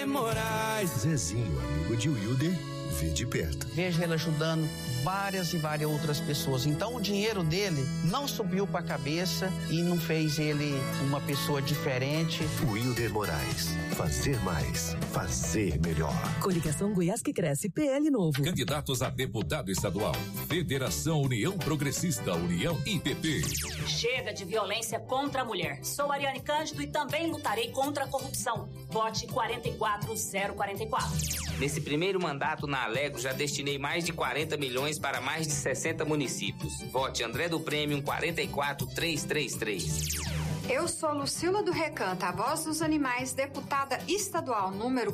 Moraes. Zezinho, amigo de Wilder, vê de perto. Veja ele ajudando várias e várias outras pessoas. Então o dinheiro dele não subiu para a cabeça e não fez ele uma pessoa diferente. Wilder Moraes, fazer mais, fazer melhor. Coligação Goiás que cresce, PL novo. Candidatos a deputado estadual. Federação União Progressista, União IPP. Chega de violência contra a mulher. Sou Ariane Cândido e também lutarei contra a corrupção. Vote 44044. Nesse primeiro mandato na Alego já destinei mais de 40 milhões para mais de 60 municípios. Vote André do Prêmio 44333. Eu sou Lucila do Recanto, a voz dos animais, deputada estadual número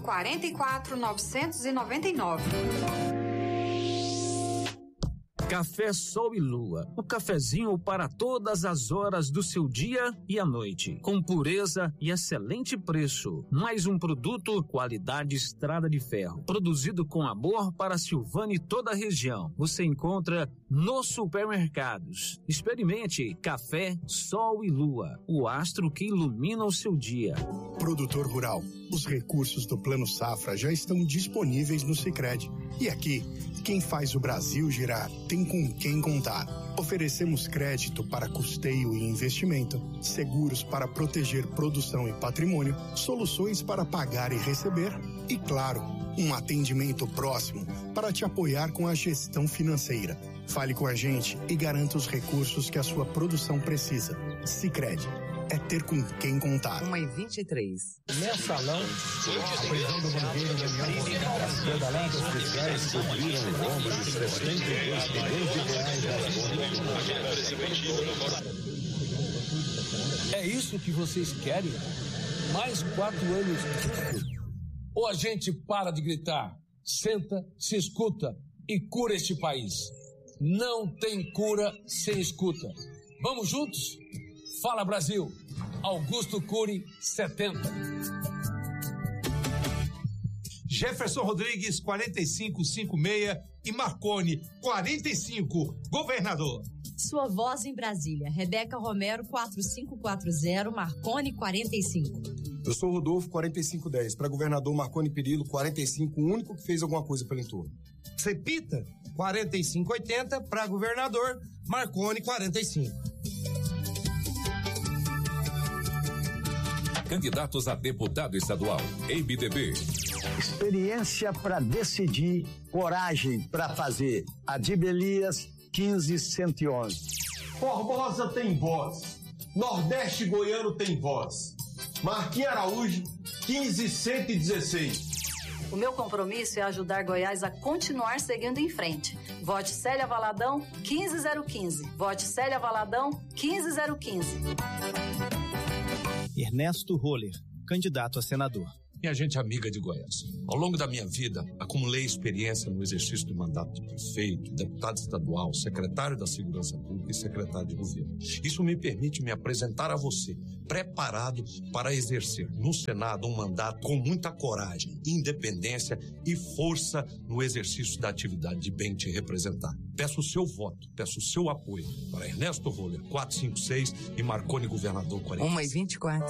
44999. Café Sol e Lua, o cafezinho para todas as horas do seu dia e à noite, com pureza e excelente preço. Mais um produto qualidade Estrada de Ferro, produzido com amor para Silvânia e toda a região. Você encontra nos supermercados. Experimente Café Sol e Lua, o astro que ilumina o seu dia. Produtor rural, os recursos do Plano Safra já estão disponíveis no Sicredi. E aqui, quem faz o Brasil girar tem com quem contar. Oferecemos crédito para custeio e investimento, seguros para proteger produção e patrimônio, soluções para pagar e receber e, claro, um atendimento próximo para te apoiar com a gestão financeira. Fale com a gente e garanta os recursos que a sua produção precisa. Sicredi. É ter com quem contar. 1h23. Mensalão, a prisão do banqueiro da União Pedaladas Fiscais cobriram o rombo de 72 milhões de reais. É isso que vocês querem? Mais 4 anos disso? Ou a gente para de gritar, senta, se escuta e cura este país? Não tem cura sem escuta. Vamos juntos? Fala Brasil, Augusto Cury 70. Jefferson Rodrigues 4556 e Marconi 45, governador. Sua voz em Brasília, Rebeca Romero 4540, Marconi 45. Eu sou Rodolfo 4510, para governador Marconi Perillo 45, o único que fez alguma coisa pelo entorno. Cepita 4580, para governador Marconi 45. Candidatos a deputado estadual, MDB. Experiência para decidir, coragem para fazer. Adibelias 15111. Formosa tem voz. Nordeste Goiano tem voz. Marquinhos Araújo 15116. O meu compromisso é ajudar Goiás a continuar seguindo em frente. Vote Célia Valadão 15015. Vote Célia Valadão 15015. Ernesto Roller, candidato a senador. Minha gente amiga de Goiás, ao longo da minha vida, acumulei experiência no exercício do mandato de prefeito, deputado estadual, secretário da Segurança Pública e secretário de governo. Isso me permite me apresentar a você, preparado para exercer no Senado um mandato com muita coragem, independência e força no exercício da atividade de bem te representar. Peço o seu voto, peço o seu apoio para Ernesto Roller 456 e Marconi governador 45. 1h24.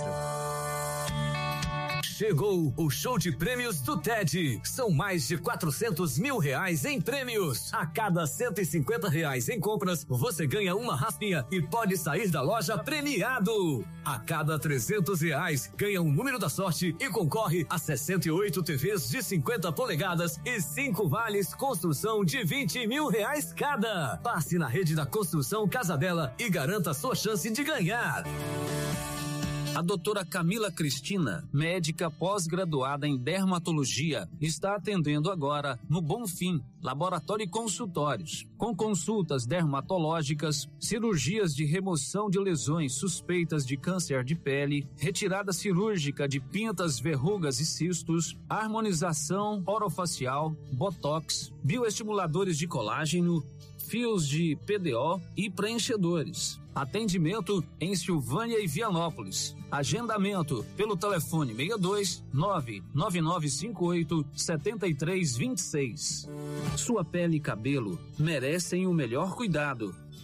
Chegou o show de prêmios do TED. São mais de R$400 mil em prêmios. A cada R$150 em compras, você ganha uma raspinha e pode sair da loja premiado. A cada R$300, ganha um número da sorte e concorre a 68 TVs de 50 polegadas e 5 vales construção de R$20 mil cada. Passe na rede da Construção Casa Bela e garanta a sua chance de ganhar. A doutora Camila Cristina, médica pós-graduada em dermatologia, está atendendo agora no Bonfim, laboratório e consultórios, com consultas dermatológicas, cirurgias de remoção de lesões suspeitas de câncer de pele, retirada cirúrgica de pintas, verrugas e cistos, harmonização orofacial, botox, bioestimuladores de colágeno, fios de PDO e preenchedores. Atendimento em Silvânia e Vianópolis. Agendamento pelo telefone 62 99958 7326. Sua pele e cabelo merecem o melhor cuidado.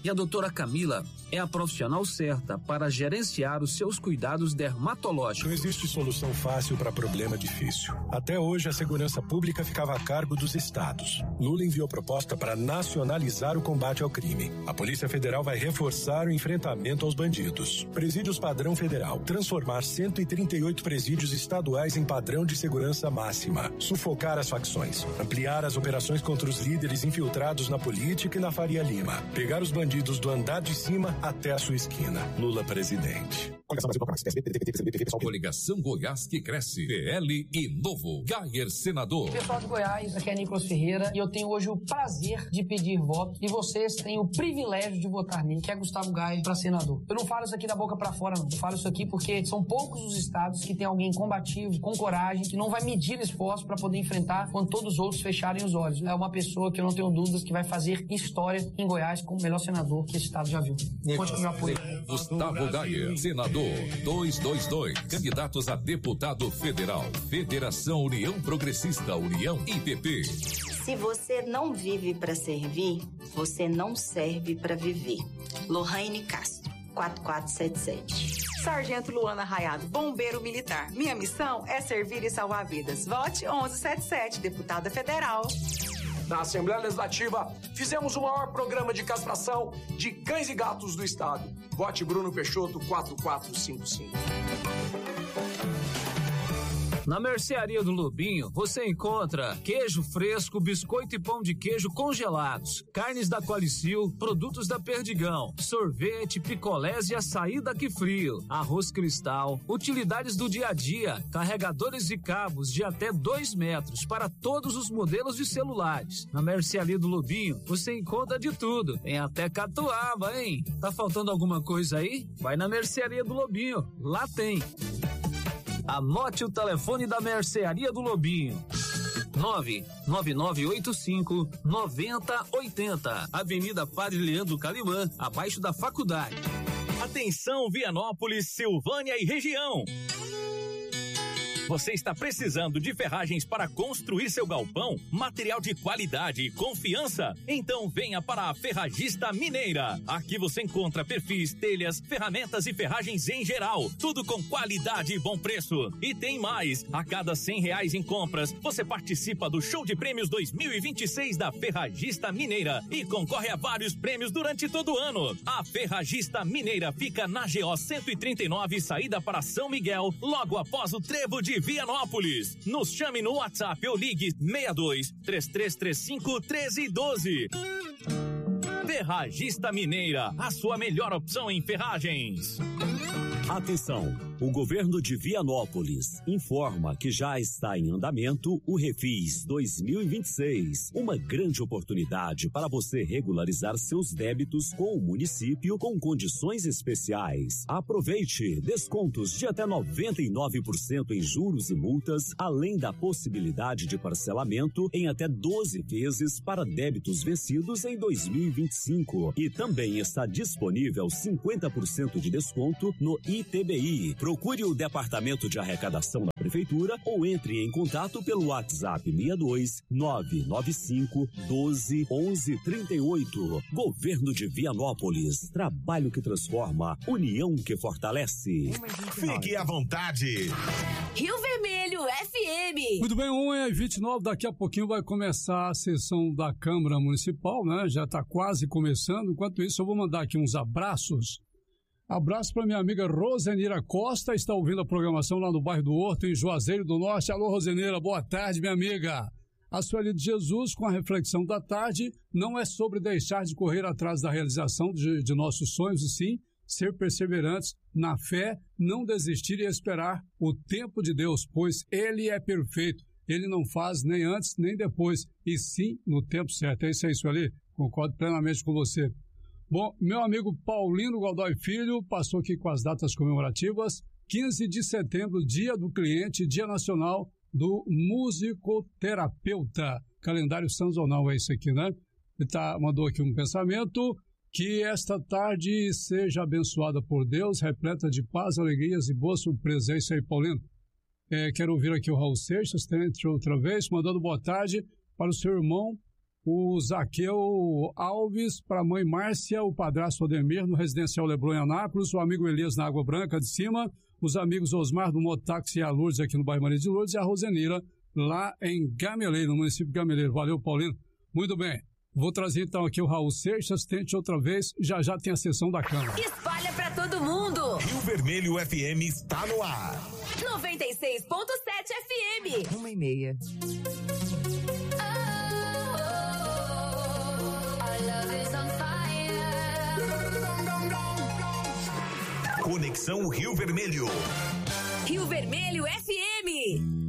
E a doutora Camila é a profissional certa para gerenciar os seus cuidados dermatológicos. Não existe solução fácil para problema difícil. Até hoje, a segurança pública ficava a cargo dos estados. Lula enviou proposta para nacionalizar o combate ao crime. A Polícia Federal vai reforçar o enfrentamento aos bandidos. Presídios padrão federal. Transformar 138 presídios estaduais em padrão de segurança máxima. Sufocar as facções. Ampliar as operações contra os líderes infiltrados na política e na Faria Lima. Pegar os bandidos do andar de cima até a sua esquina. Lula presidente. Coligação Goiás que cresce. PL e Novo. Gayer senador. Pessoal de Goiás, aqui é Nicolas Ferreira e eu tenho hoje o prazer de pedir voto e vocês têm o privilégio de votar nele, que é Gustavo Gayer para senador. Eu não falo isso aqui da boca para fora, não. Eu falo isso aqui porque são poucos os estados que tem alguém combativo, com coragem, que não vai medir esforço para poder enfrentar quando todos os outros fecharem os olhos. É uma pessoa que eu não tenho dúvidas que vai fazer história em Goiás como o melhor senador que esse estado já viu. Conte com o meu apoio. Gustavo Gayer, senador 222. Candidatos a deputado federal. Federação União Progressista, União IPP. Se você não vive para servir, você não serve para viver. Lohane Castro, 4477. Sargento Luana Raiado, bombeiro militar. Minha missão é servir e salvar vidas. Vote 1177, deputada federal. Na Assembleia Legislativa, fizemos o maior programa de castração de cães e gatos do estado. Vote Bruno Peixoto, 4455. Na Mercearia do Lobinho, você encontra queijo fresco, biscoito e pão de queijo congelados, carnes da Qualicil, produtos da Perdigão, sorvete, picolés e açaí da Quifrio, arroz cristal, utilidades do dia a dia, carregadores e cabos de até 2 metros para todos os modelos de celulares. Na Mercearia do Lobinho, você encontra de tudo, tem até catuaba, hein? Tá faltando alguma coisa aí? Vai na Mercearia do Lobinho, lá tem. Anote o telefone da Mercearia do Lobinho. 99985-9080. Avenida Padre Leandro Calimã, abaixo da faculdade. Atenção, Vianópolis, Silvânia e região. Você está precisando de ferragens para construir seu galpão? Material de qualidade e confiança? Então venha para a Ferragista Mineira. Aqui você encontra perfis, telhas, ferramentas e ferragens em geral. Tudo com qualidade e bom preço. E tem mais. A cada R$100 em compras, você participa do Show de Prêmios 2026 da Ferragista Mineira e concorre a vários prêmios durante todo o ano. A Ferragista Mineira fica na GO 139, saída para São Miguel, logo após o Trevo de Vianópolis. Nos chame no WhatsApp ou ligue 62-3335-1312. Ferragista Mineira, a sua melhor opção em ferragens. Atenção! O governo de Vianópolis informa que já está em andamento o Refis 2026, uma grande oportunidade para você regularizar seus débitos com o município com condições especiais. Aproveite descontos de até 99% em juros e multas, além da possibilidade de parcelamento em até 12 vezes para débitos vencidos em 2025. E também está disponível 50% de desconto no ITBI. Procure o Departamento de Arrecadação da Prefeitura ou entre em contato pelo WhatsApp 62-995-12-1138. Governo de Vianópolis. Trabalho que transforma, união que fortalece. Fique à vontade. Rio Vermelho FM. Muito bem, 1h29, daqui a pouquinho vai começar a sessão da Câmara Municipal, né? Já está quase começando. Enquanto isso, eu vou mandar aqui uns abraços. Abraço para minha amiga Rosenira Costa, está ouvindo a programação lá no bairro do Horto, em Juazeiro do Norte. Alô, Rosenira, boa tarde, minha amiga. A Sueli de Jesus, com a reflexão da tarde, não é sobre deixar de correr atrás da realização de nossos sonhos, e sim ser perseverantes na fé, não desistir e esperar o tempo de Deus, pois Ele é perfeito. Ele não faz nem antes nem depois, e sim no tempo certo. É isso aí, Sueli, concordo plenamente com você. Bom, meu amigo Paulino Godoy Filho passou aqui com as datas comemorativas. 15 de setembro, Dia do Cliente, Dia Nacional do Musicoterapeuta. Calendário sazonal é isso aqui, né? Ele mandou aqui um pensamento. Que esta tarde seja abençoada por Deus, repleta de paz, alegrias e boas surpresas. É isso aí, Paulino. Quero ouvir aqui o Raul Seixas, entre outra vez, mandando boa tarde para o seu irmão o Zaqueu Alves, para a mãe Márcia, o padrasto Odemir, no residencial Leblon em Anápolis, o amigo Elias na Água Branca de Cima, os amigos Osmar do Motaxi e a Lourdes aqui no bairro Maria de Lourdes e a Rosenira lá em Gameleiro, no município de Gameleiro. Valeu, Paulino. Muito bem. Vou trazer então aqui o Raul Seixas, tente outra vez, já tem a sessão da Câmara. Espalha pra todo mundo. Rio Vermelho FM está no ar. 96.7 FM. 1h30. Conexão Rio Vermelho. Rio Vermelho FM.